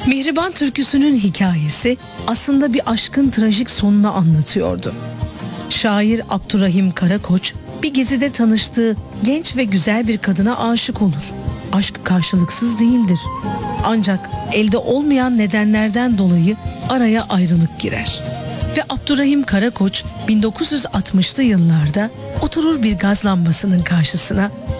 Mihriban türküsünün hikayesi aslında bir aşkın trajik sonunu anlatıyordu. Şair Abdurrahim Karakoç bir gezide tanıştığı genç ve güzel bir kadına aşık olur. Aşk karşılıksız değildir. Ancak elde olmayan nedenlerden dolayı araya ayrılık girer. Ve Abdurrahim Karakoç 1960'lı yıllarda oturur bir gaz lambasının karşısına